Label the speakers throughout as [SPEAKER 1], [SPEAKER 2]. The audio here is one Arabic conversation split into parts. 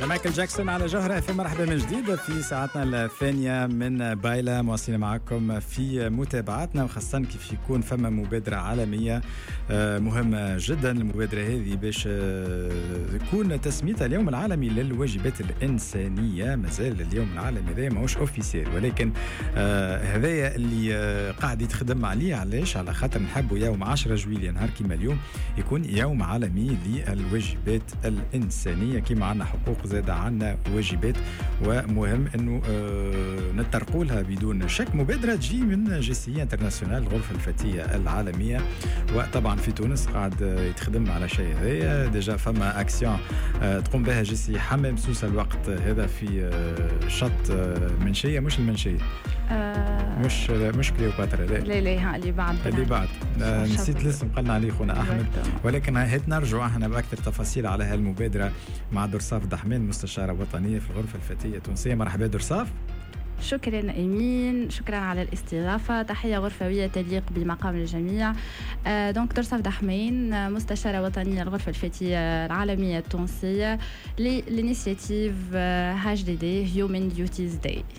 [SPEAKER 1] مايكل جاكسون على جوهرة في مرحبا من جديد في ساعتنا الثانية من بايلة. مواصلين معكم في متابعتنا، وخاصة كيف يكون فما مبادرة عالمية مهمة جدا. المبادرة هذه باش يكون تسميتها اليوم العالمي للواجبات الإنسانية. مازال اليوم العالمي هذا ماهوش أوفيسيال، ولكن هذايا اللي قاعد يتخدم عليه. علاش؟ على خاطر نحبوا يوم 10 جويلية نهار كيما اليوم يكون يوم عالمي للواجبات الإنسانية. كيما عنا حقوق زاد عنا واجبات، ومهم انه نتطرقوا لها بدون شك. مبادره تجي من جيسي انترناسيونال، الغرفه الفتيه العالميه، وطبعا في تونس قاعد يتخدم على شيء هذايا. ديجا فما اكسيون تقوم بها جيسي حمام سوسه الوقت هذا في شط منشيه، مش المنشيه مش كليوباترا،
[SPEAKER 2] لا اللي بعد
[SPEAKER 1] نسيت الاسم قلنا عليه خونا احمد. ولكن هات نرجع احنا باكثر تفاصيل على هالمبادره مع درصاف دحمان، مستشاره وطنيه في الغرفه الفتيه التونسيه. مرحبا درصاف.
[SPEAKER 2] شكرا أمين، شكرا على الاستضافة. تحية غرفوية تليق بمقام الجميع. دونك درصاف دحمان، مستشارة وطنية الغرفة الفتية العالمية التونسية للإنيشيتيف HDD Human Duties Day.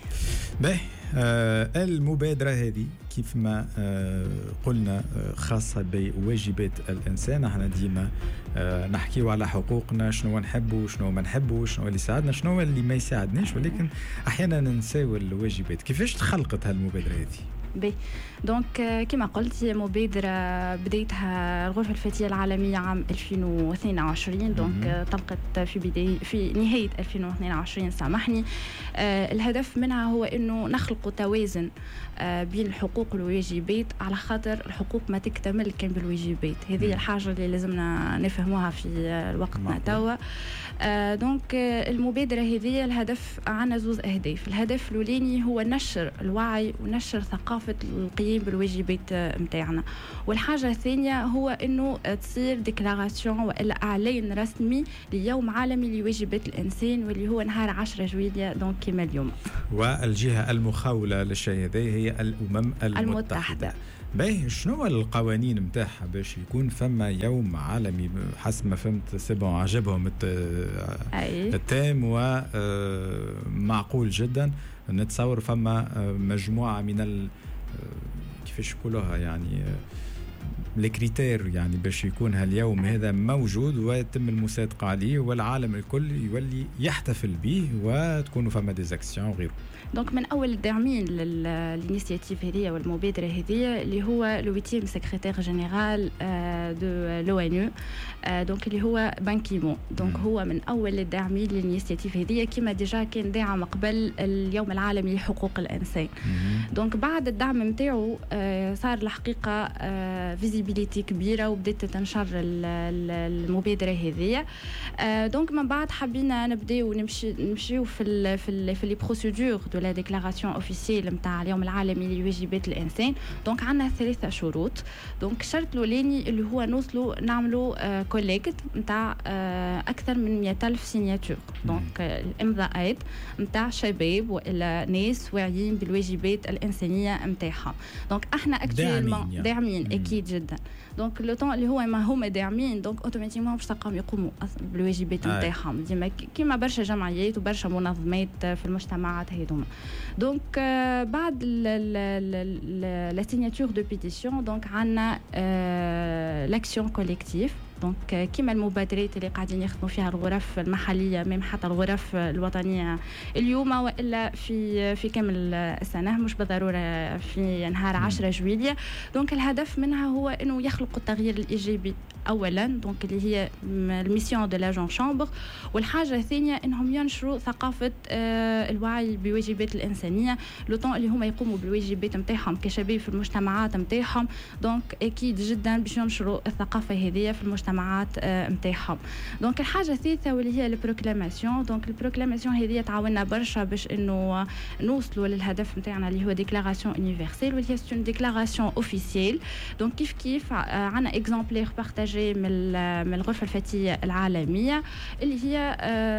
[SPEAKER 1] المبادرة هذه كيف ما قلنا خاصة بواجبات الإنسان. احنا ديما نحكيو على حقوقنا، شنو نحبوا شنو ما نحبوش، شنو اللي يساعدنا شنو اللي ما يساعدناش، ولكن أحيانا ننساو الواجبات. كيفاش تخلقت هالمبادرة هذه؟
[SPEAKER 2] دونك كما قلت هي مبادرة بدايتها الغرفة الفتية العالمية عام 2022. دونك طلقت في نهاية 2022 سامحني. الهدف منها هو انه نخلق توازن بين الحقوق والواجبات، على خاطر الحقوق ما تكتمل كان بالواجبات. هذه الحاجة اللي لازمنا نفهموها في وقتنا توا. دونك المبادرة هذه الهدف عنا زوز أهداف. الهدف الأولاني هو نشر الوعي ونشر ثقافة القيام بالواجبات متاعنا، والحاجة الثانية هو انه تصير ديكلاراسيون والا اعلان رسمي ليوم عالمي لواجبات الانسان، واللي هو نهار 10 جويلية دونك كما اليوم.
[SPEAKER 1] والجهة المخاولة للشيء هذا هي الأمم المتحدة. شنو القوانين متاعها باش يكون فما يوم عالمي؟ حسب ما فهمت سيبون عجبهم التام ومعقول جدا. نتصور فما مجموعة من كيفاش يقولوها يعني الكريتير، يعني باش يكون هاليوم هذا موجود ويتم المصادقة عليه والعالم الكل يولي يحتفل به وتكونوا فما ديزاكسيون وغيره.
[SPEAKER 2] دونك من اول الداعمين للانيشيتيف هذه والمبادره هذه اللي هو لو 8 سكرتير جينيرال دو لو دونك اللي هو بان كيمون. دونك هو من اول الداعمين للانيشيتيف هذه، كما ديجا كان داعم قبل اليوم العالمي لحقوق الانسان. دونك بعد الدعم نتاعو صار الحقيقه فيزيبيليتي كبيره وبدات تنشر المبادره هذه. دونك من بعد حبينا نبداو نمشيو في لي بروسيدور دو لا ديكلاراسيون اوفيسيال نتاع اليوم العالمي لواجبات الانسان. دونك عندنا 3 شروط. دونك الشرط الاولاني اللي هو نوصلوا نعملوا كوليكت نتاع اكثر من 100,000 سيناتور. دونك الامضاءات نتاع شباب والا ناس واعيين بالواجبات الانسانيه نتاعهم. دونك احنا اكتوالمون داعمين اكيد جدا. دونك لو طون اللي هو ما هما داعمين دونك اوتوماتيكمون باش تلقاهم يقوموا بالواجبات نتاعهم ديما كيما برشا جمعيات وبرشا منظمات في المجتمعات هذوما. دونك بعد لا سيناتور دو بيتيسيون دونك عندنا لاكسيون كوليكتيف. دونك كيما المبادرات اللي قاعدين يخدموا فيها الغرف المحليه ميم حتى الغرف الوطنيه اليوم والا في كامل السنه، مش بالضروره في نهار 10 جويلية. دونك الهدف منها هو انه يخلق التغيير الايجابي اولا، دونك اللي هي الميسيون دو لاجون شامبر. والحاجه الثانيه انهم ينشروا ثقافه الوعي بواجبات الانسانيه لو طون اللي هما يقوموا بالواجبات نتاعهم كشباب في المجتمعات نتاعهم. دونك اكيد جدا باش ينشروا الثقافه هذه في المجتمعات نتاعهم. دونك الحاجه الثالثه واللي هي البروكلاماسيون. دونك البروكلاماسيون هذه تعاوننا برشا باش انه نوصلوا للهدف نتاعنا اللي هو ديكلاراسيون يونيفرسيل، واللي هي سون ديكلاراسيون اوفيسيال. دونك كيف عندنا اكزامبلير بارتاجي من الغرفة الفتية العالمية اللي هي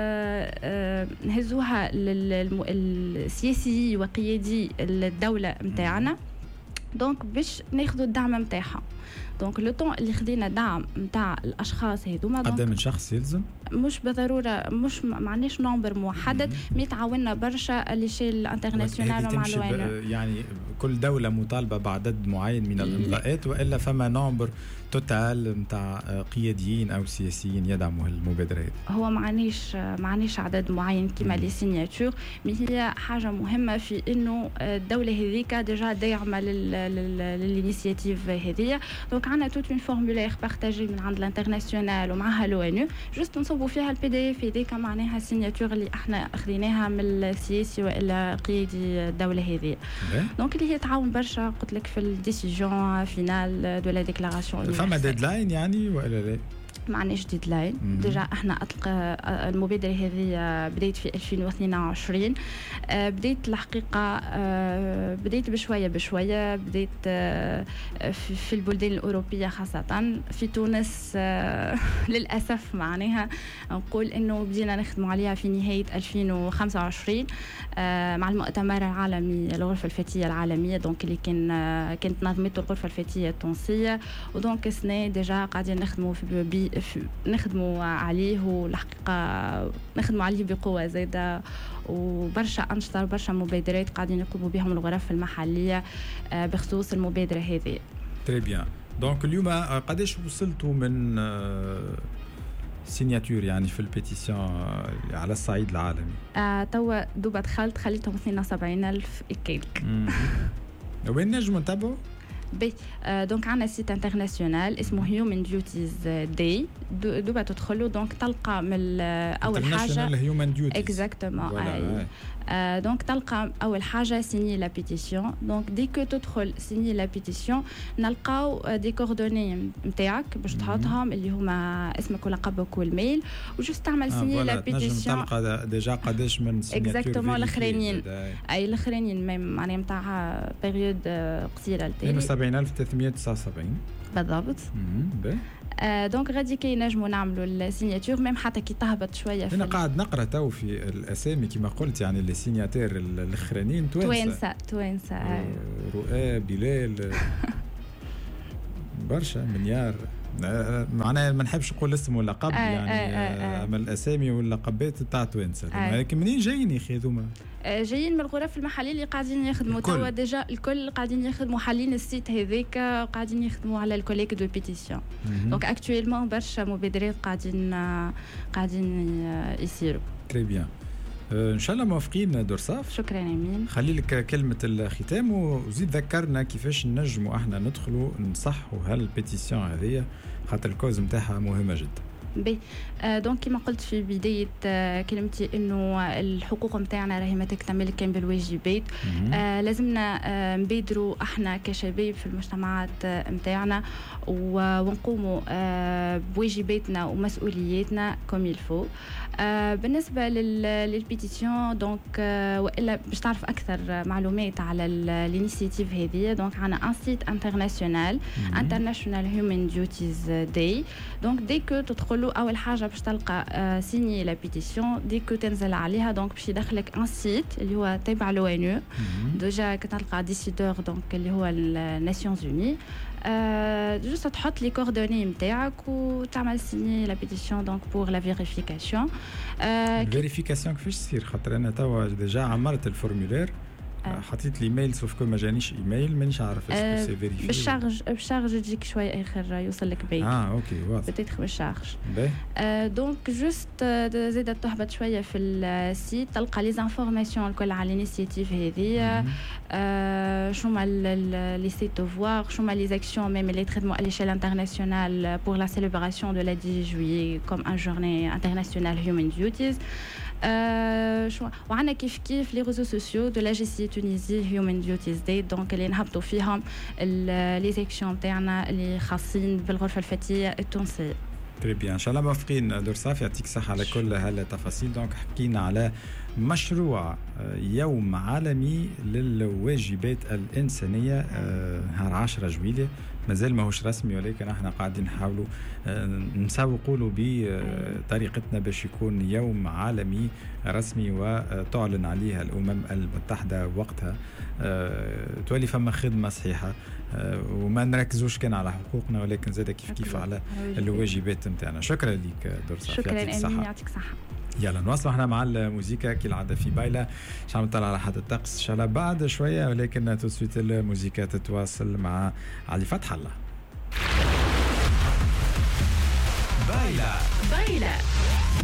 [SPEAKER 2] نهزوها للسياسي وقيادي الدولة متاعنا. دونك باش ناخذوا الدعم نتاعها. دونك لو طون اللي خدينا دعم نتاع الاشخاص هذوما
[SPEAKER 1] قد من شخص يلزم
[SPEAKER 2] مش بالضروره مش معناش نمبر محدد ميتعاوننا برشا لشيل انترناسيونال مع الوين
[SPEAKER 1] يعني كل دوله مطالبه بعدد معين من الامضاءات والا فما نمبر توتال نتاع قياديين او سياسيين يدعموا المبادره.
[SPEAKER 2] هو معنيش عدد معين كما لي سيناتور مي هي حاجه مهمه في انه الدوله هذيك ديجا داعمه للانيشيتيف هذه. دونك عندنا توت اون فورمولير بارتاجي من عند الانترناسيونال ومعها لو جوست نصوبوا فيها البي دي اف هذيك معناها السيناتور اللي احنا اخذيناها من السياسي والا قيادي الدوله هذه. دونك اللي هي تعاون برشا قلت لك في الديسيجن فينال دو لا ديكلاراسيون.
[SPEAKER 1] فما ديدلاين يعني ولا لا؟
[SPEAKER 2] معناش ديدلاين. ديجا احنا اطلق المبادره هذه بديت في 2022. بديت الحقيقه بديت بشويه بديت في البلدان الاوروبيه خاصه في تونس. للاسف معناها نقول انه بدينا نخدموا عليها في نهايه 2025 مع المؤتمر العالمي الغرفه الفتيه العالميه دونك اللي كانت نظمته الغرفه الفتيه التونسيه. ودونك السنه ديجا قاعدين نخدموا عليه والحقيقه نخدموا عليه بقوه زايده وبرشا انشطه برشا مبادرات قاعدين يقوموا بهم الغرف المحليه بخصوص المبادره هذه.
[SPEAKER 1] تري بيان. دونك اليوم قداش وصلتوا من سيناتور يعني في البيتيسيون على الصعيد العالمي؟
[SPEAKER 2] توا دوبا دخلت خليتهم 72,000 كيلك.
[SPEAKER 1] وين نجموا نتابعوا؟
[SPEAKER 2] دونك عندنا سيت انترناسيونال اسمه هيومن ديوتيز داي. دوبا تدخلوا دونك تلقى من اول حاجه
[SPEAKER 1] هيومن ديوتيز
[SPEAKER 2] اكزاكتومون. دونك تلقى اول حاجه سيني لا بيتيسيون. دونك دي كو تدخل سيني لا بيتيسيون نلقاو دي كوردوني نتاعك باش تحطهم اللي هما اسمك ولقبك والميل وجوست تعمل سيني لا بيتيسيون.
[SPEAKER 1] تلقى ديجا قداش من سيناتور
[SPEAKER 2] اكزاكتومون الاخرين اي الاخرين معناها نتاع بيريود قصيره التالي
[SPEAKER 1] 72,379
[SPEAKER 2] بالضبط. دونك غادي كي نجموا نعملوا السيناتور ميم حتى كي تهبط شويه.
[SPEAKER 1] انا قاعد نقرا تو في الاسامي كما قلت يعني لي سيناتور الاخرانيين توانسه رؤى بلال برشا منيار. معناها ما نحبش نقول اسم ولا لقب يعني من الاسامي واللقبات تاع توانسه. لكن منين جايين يا اخي هذوما؟
[SPEAKER 2] جايين من الغرف المحليه اللي قاعدين يخدموا توا ديجا الكل قاعدين يخدموا حالين السيت هذاك قاعدين يخدموا على الكوليك دو بيتيسيون. دونك اكطويلمون برشا مبادرات قاعدين يصيروا.
[SPEAKER 1] تري بيان. ان شاء الله موافقين درصاف.
[SPEAKER 2] شكرا امين.
[SPEAKER 1] خلي لك كلمه الختام وزيد ذكرنا كيفاش نجموا احنا ندخلوا نصحوا هالبيتيسيون هذه خاطر الكوز نتاعها مهمه جدا.
[SPEAKER 2] دونك كما قلت في بداية كلمتي انه الحقوق نتاعنا راهي ما تكتمل كان بالواجبات. لازمنا نبادروا احنا كشباب في المجتمعات نتاعنا ونقوموا بواجباتنا ومسؤولياتنا كوم يلفو. بالنسبة للبيتيسيون دونك والا باش تعرف اكثر معلومات على الانيشيتيف هذه دونك عندنا ان سيت انترناسيونال هيومن ديوتيز داي. دونك ديكو تدخلوا اول حاجه باش تلقى سيني لا بيتيسيون ديكو تنزل عليها دونك باش يدخلك ان سيت اللي هو تابع لو ديجا كتلقى ديسيدور دونك اللي هو الناسيونز اوني. جوست تحط لي كوردوني نتاعك وتعمل سيني لا بيتيسيون دونك بور لا فيريفيكاسيون.
[SPEAKER 1] الفيريفيكاسيون كيفاش تصير خاطر انا توا ديجا عمرت الفورمولير حطيت لي ايميل سوف كو ما جانيش ايميل مانيش عارف اسكو سي فيريفي. بالشارج
[SPEAKER 2] تجيك شويه اخر يوصل لك بيت.
[SPEAKER 1] اوكي واضح
[SPEAKER 2] بتيتر بالشارج. دونك جوست زيد تهبط شويه في السيت تلقى لي انفورماسيون الكل على الانيشيتيف هذه. شوما لي سيت فوار شوما لي اكسيون ميم لي تريتمون à l'échelle internationale pour la célébration de la 10 juillet comme un journée internationale human duties. وعندنا كيف لي ريزو سوسيو دو لا جي سي تونيزي هيومن ديوتيز داي دونك اللي نهبطوا فيهم لي زيكسيون تاعنا اللي خاصين بالغرفه الفتيه التونسيه.
[SPEAKER 1] تري بيان. ان شاء الله موافقين درصاف يعطيك الصحه على كل هالتفاصيل. دونك حكينا على مشروع يوم عالمي للواجبات الإنسانية نهار 10 جويلية مازال ماهوش رسمي، ولكن احنا قاعدين نحاولوا نسوقوا له بطريقتنا باش يكون يوم عالمي رسمي وتعلن عليها الأمم المتحدة وقتها. تولي فما خدمة صحيحة وما نركزوش كان على حقوقنا ولكن زاد كيف على الواجبات نتاعنا. شكرا لك درسا،
[SPEAKER 2] شكرا أمين، يعطيك صحة.
[SPEAKER 1] يلا نواصل احنا مع الموسيقى كالعادة في بايلة. مش عم نطلع على حد الطقس ان شاء الله بعد شوية، ولكن تسويت الموسيقى تتواصل مع علي فتح الله. بايلة